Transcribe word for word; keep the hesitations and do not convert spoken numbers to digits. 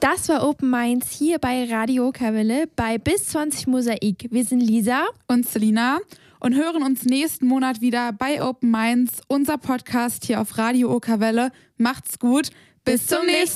Das war Open Minds hier bei Radio Okerwelle bei Bis zwanzig Mosaik. Wir sind Lisa und Selina und hören uns nächsten Monat wieder bei Open Minds, unser Podcast hier auf Radio Okerwelle. Macht's gut, bis, bis zum nächsten Mal.